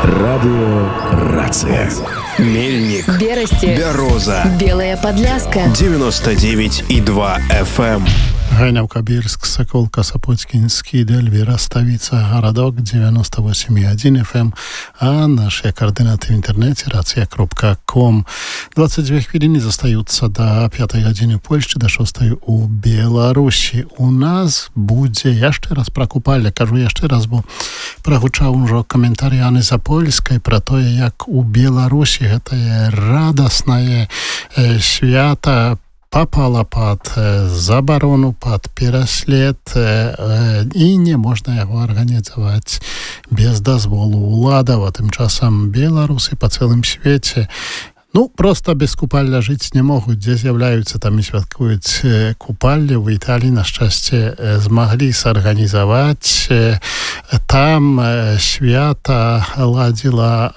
Радио «Рация». Мельник, Берасти, Бяроза, Белая Подляска, 99,2 FM. Гайнав-Кабирск, Соколка, Сапотькинский, Дельвира, Ставица, Городок, 98,1 FM, а наши координаты в интернете racja.com. 22 хвилины застаются до 5 годины в Польше, до 6 у Беларуси. У нас будет, я ще раз про Купальня, кажу, я ще раз, бо прогучав уже коментарі Ани Запольської про то, як у Беларуси это радостное свято попала под заборону, под переслед, и не можна його організувати без дозволу уладаў. А тым часам беларусы по цэлым свеце просто без купальня жыць не могуць. Дзе з'яўляюцца, там і святкуюць купальні. В Італіі, на шчасце, змаглі сарганізаваць. Там свята ладзіла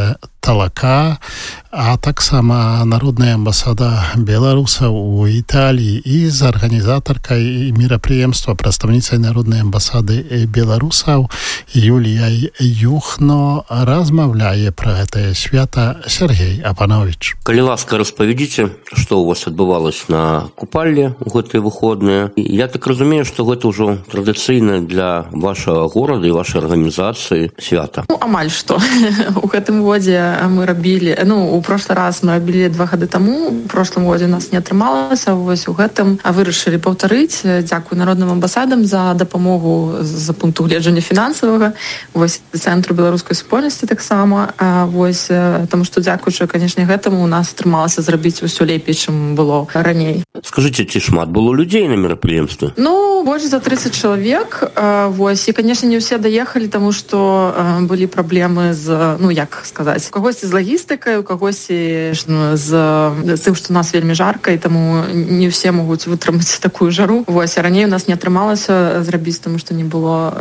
Талака, а таксама Народная амбасада беларусаў у Італіі і з арганізатаркай мерапрыемства, прадстаўніцай Народнай амбасады беларусаў Юліяй Юхно размаўляе пра гэтае свята Сергей Апанович. Калі ласка, распавядзіце, што ў вас адбывалось на купальні ў гэтыя выходныя. Я так разумею, што гэта ўжо традыцыйна для вашага горада і вашай арганізацыі свята. Амаль што. У гэтым годзе мы рабілі, у прошлый раз мы рабілі 2 гады таму, у прошлым годзе у нас не атрымалася, вось у гэтым вырашылі паўтарыць. Дзякую народным амбасадам за дапамогу з пункту гледжання фінансавага, вось цэнтру беларускай супольнасці таксама, вось, таму што дзякуючы, канешне, гэтаму у нас атрымалася зрабіць усё лепей, чым было раней. Скажыце, ці шмат было людзей на мерапрыемстве? Больш за 30 чалавек, вось, і, канешне, не ўсе даехалі, таму што былі праблемы з, як сказаць, у кагосьці з лагістыкай, у кагосьці з тым, што у нас вельмі жарка, і таму не ўсе могуць вытрымаць такую жару. Вось, а раней у нас не атрымалася зрабіць, таму што не было,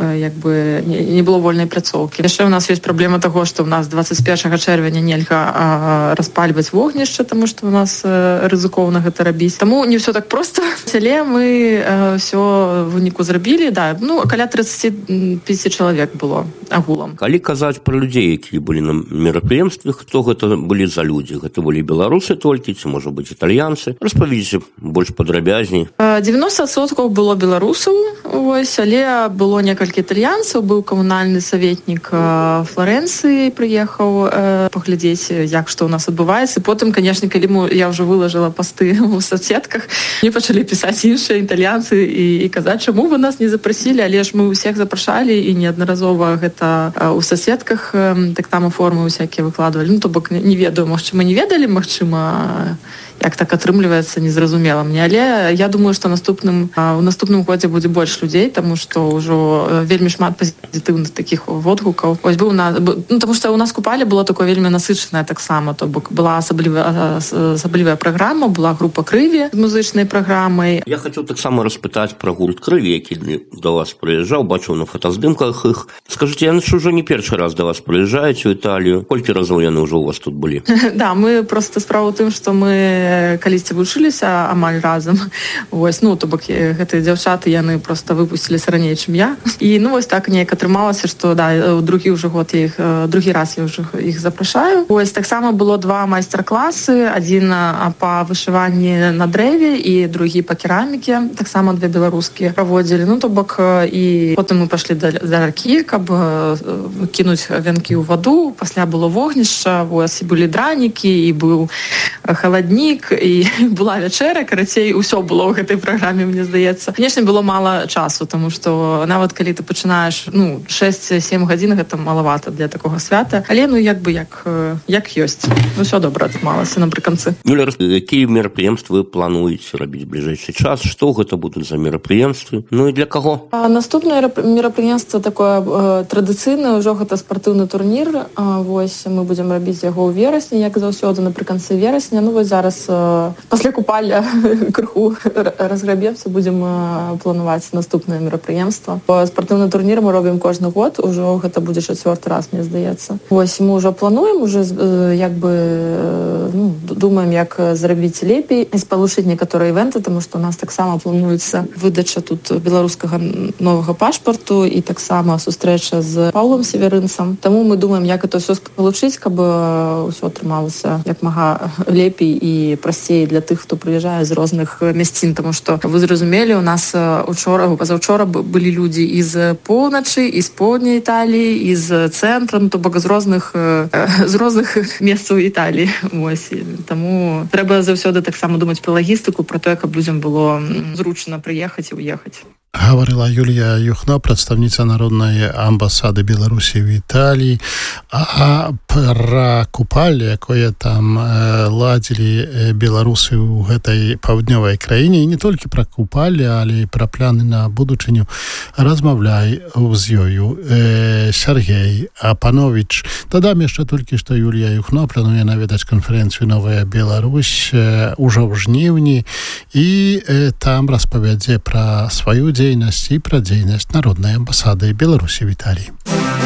не было вольнай пляцоўкі. Яшчэ у нас ёсць праблема таго, што у нас 21 чэрвеня нельга распальваць вогнішча, таму што у нас рызыкоўна гэта рабіць. Таму не ўсё так проста. Але мы ўсё в выніку зрабілі, каля 35 чалавек было агулам. Калі казаць пра людзей, якія былі на мерапрыемстве, хто гэта былі за людзі? Гэта былі беларусы толькі, ці, можа быць, італьянцы? Распавядзіце больш падрабязней. 90% было беларусаў, вось, але было некалькі італьянцаў, быў камунальны саветнік Флорэнцыі, прыехаў паглядзець, як што ў нас адбываецца. Потым, канешне, калі я ўжо вылажыла пасты ў соцсетках, мне пачалі пісаць іншыя італьянцы і казаць, чаму вы нас не запрасілі, але ж мы ўсіх запрашалі, і неаднаразова гэта ў соцсетках таксама формы усякія выкладвалі. То бок не ведаю, магчыма, не ведалі, магчыма, як так атрымліваецца, незразумела мне. Але я думаю, што у наступным годзе будзе больш людзей, таму што ўжо вельмі шмат пазітыўных такіх водгукаў. Вось быў таму што у нас купальня была такое вельмі насычаная таксама, то бок была асаблівая праграма, была група Крыві з музычнай праграмай. Я хацеў таксама распытаць пра гурт Крыві, які да вас прыязджаў, бачыў на фотаздымках іх. Скажыце, яны ж ужо не першы раз да вас прыязджаюць у Італію. Колькі разоў яны ўжо у вас тут былі? Да, мы просто справа ў тым, што мы калісьці вучыліся амаль разам. Вось, то бок гэтыя дзяўчаты, яны просто выпусціліся раней, чым я. І вось так неяк атрымалася, што у другі раз я ўжо іх запрашаю. Вось таксама было 2 майстар-класы, адзін па вышыванні на дрэве і другі па кераміке, таксама 2 беларускія праводзілі. То бок і потым мы пайшлі да ракі, каб кінуць вянкі ў ваду, пасля было вогнішча, вось, і былі дранікі, і быў халаднік, і была вячэра, карацей, усё было ў гэтай праграме, мне здаецца. Канешне, было мала часу, таму што нават калі ты пачынаеш 6-7 гадзін, гэта малавата для такога свята, але як ёсць. Усё добра атрымалася напрыканцы. Юля, якія мерапрыемствы вы плануеце рабіць бліжэйшы час? Што гэта будуць за мерапрыемствы? І для каго? Наступнае мерапрыемства такое традыцыйнае, ўжо гэта спартыўны турнір. Вось, мы мы будзем рабіць яго ў верасні, як заўсёды напрыканцы верасня. Ну вось зараз пасля купальня крыху разграбемся, будзем планаваць наступнае мерапрыемства. Спартыўны турнір мы робім кожны год, ужо гэта будзе 4-й раз, мне здаецца. Вось мы ўжо плануем, уже як бы думаем, як зрабіць лепей і спалучыць некаторыя івенты, таму што у нас таксама плануецца выдача тут беларускага новага пашпарту і таксама сустрэча з Паўлом Северынцам. Таму мы думаем, як это ўсё спалучыць, каб ўсё атрымалася як мага лепей і прасцей для тых, хто прыязджае з розных мясцін, таму што вы зразумелі, у нас пазаўчора былі людзі і з поўначы, і з поўдня Італіі, і з цэнтра, то бок з розных месцаў Італіі. Вось. Таму трэба заўсёды таксама думаць пра лагістыку, пра тое, каб людзям было зручна прыехаць і уехаць. Говорила Юлія Юхно, представниця Народної амбасади Білорусі в Італії. А про купальне, якое там ладили белорусы в этой паўднёвай краіне, і не толькі про купальне, але і про планы на будучыню, размаўляй з ёю Сергей Апанович. Дадам яшчэ толькі, што Юлія Юхно плануе наведаць канферэнцыю «Новая Беларусь» ужо ў жніўні, і там распавядзе пра сваю дзейнасць і пра дзейнасць Народнай амбасады Беларусі в Італіі.